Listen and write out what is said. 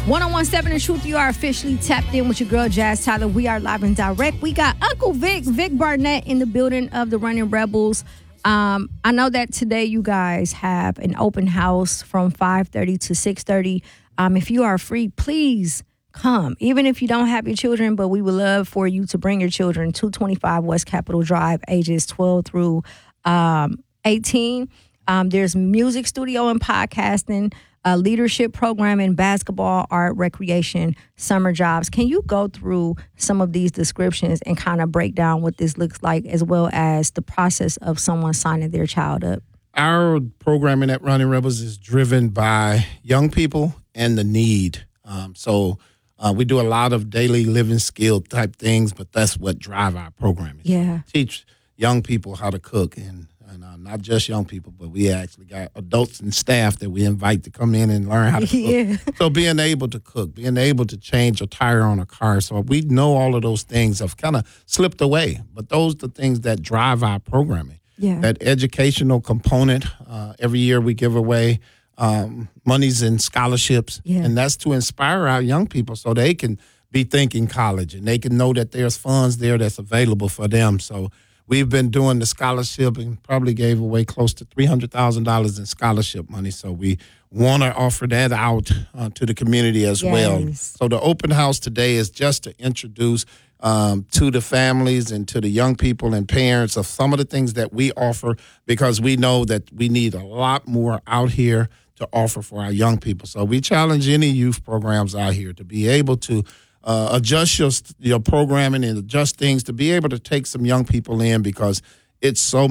1017 The Truth, you are officially tapped in with your girl, Jazz Tyler. We are live and direct. We got Uncle Vic Barnett in the building of the Running Rebels. I know that today you guys have an open house from 5:30 to 6:30. If you are free, please come. Even if you don't have your children, but we would love for you to bring your children. 225 West Capitol Drive, ages 12 through 18. There's music studio and podcasting, leadership program in basketball, art, recreation, summer jobs. Can you go through some of these descriptions and kind of break down what this looks like, as well as the process of someone signing their child up? Our programming at Running Rebels is driven by young people and the need. So we do a lot of daily living skill type things, but that's what drive our programming. Yeah. Teach young people how to cook, and not just young people, but we actually got adults and staff that we invite to come in and learn how to cook. Yeah. So being able to cook, being able to change a tire on a car. So we know all of those things have kind of slipped away, but those are the things that drive our programming. Yeah. That educational component, every year we give away monies and scholarships, and that's to inspire our young people so they can be thinking college and they can know that there's funds there that's available for them. So we've been doing the scholarship and probably gave away close to $300,000 in scholarship money. So we want to offer that out to the community as well. So the open house today is just to introduce to the families and to the young people and parents of some of the things that we offer, because we know that we need a lot more out here to offer for our young people. So we challenge any youth programs out here to be able to adjust your programming and adjust things to be able to take some young people in, because it's so